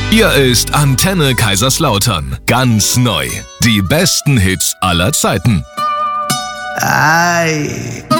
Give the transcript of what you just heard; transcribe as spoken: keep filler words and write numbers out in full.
Hier ist Antenne Kaiserslautern. Ganz neu. Die besten Hits aller Zeiten. Ei.